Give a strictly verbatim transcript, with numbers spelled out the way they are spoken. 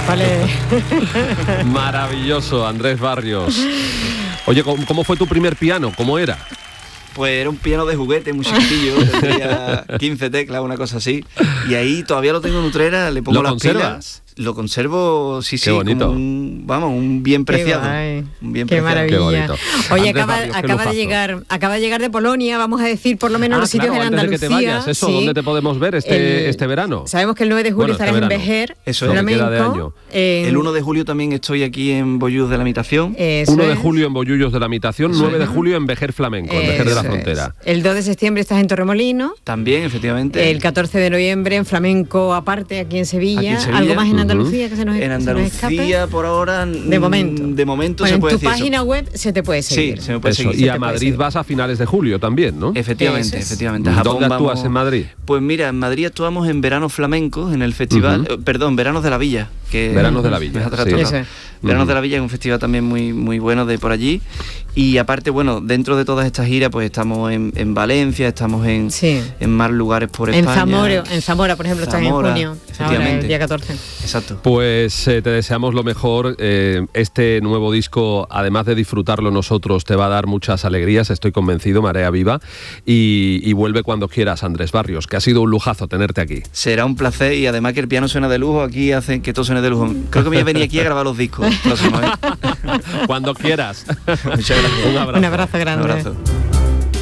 Vale. Maravilloso, Andrés Barrios. Oye, ¿cómo, cómo fue tu primer piano? ¿Cómo era? Pues era un piano de juguete muy chiquitillo, tendría quince teclas, una cosa así. Y ahí todavía lo tengo en Utrera, le pongo ¿Lo las conservas? pilas. Lo conservo, sí, sí, Qué bonito. como un, vamos, un bien preciado. Qué, un bien Qué preciado. maravilla. Qué bonito. Oye, Andrés acaba, Barrios, qué acaba de lujazo. llegar, acaba de llegar de Polonia, vamos a decir por lo menos Ah, los sitios claro, en antes de Andalucía. que te vayas, eso, sí. ¿dónde te podemos ver este, El- este verano? Sabemos que el nueve de julio Bueno, este estarás en verano. Vejer, Eso es. Lo que queda de flamenco. año. en- El uno de julio también estoy aquí en Bollús de la Mitación. eso uno de es. julio en Bollullos de la Mitación, Eso nueve de es. julio en Vejer Flamenco, en Vejer de la Eso es. Frontera. El dos de septiembre estás en Torremolino. También, efectivamente. El catorce de noviembre en flamenco aparte aquí en Sevilla. Aquí en Sevilla. ¿Algo más en Ujú. Andalucía que se nos, En se nos Andalucía, escape? por ahora, De momento. de momento Bueno, se puede en tu decir página eso. web se te puede seguir. Sí, se me puede Eso, seguir. y se a te puede Madrid seguir. vas a finales de julio también, ¿no? Efectivamente, Eso es. efectivamente. A Japón ¿Dónde actúas vamos- en Madrid? Pues mira, en Madrid actuamos en Verano Flamenco, en el festival, Ujú. eh, perdón, Veranos de la Villa. Que Veranos de la Villa, me ha sí. tratado. Eso es. Veranos Ujú. de la Villa es un festival también muy, muy bueno de por allí. Y aparte, bueno, dentro de todas estas giras, pues estamos en, en Valencia, estamos en, Sí. en más lugares por En España. Zamora, en Zamora, por ejemplo, estás en Zamora, junio. Ahora, efectivamente. el día catorce. Exacto. Pues eh, te deseamos lo mejor. Eh, este nuevo disco, además de disfrutarlo nosotros, te va a dar muchas alegrías, estoy convencido, Marea Viva. Y, y vuelve cuando quieras, Andrés Barrios, que ha sido un lujazo tenerte aquí. Será un placer y además que el piano suena de lujo, aquí hacen que todo suene de lujo. Creo que me voy a venir aquí a grabar los discos próximamente. Cuando quieras. Muchas gracias. Un abrazo. Un abrazo grande. Un abrazo.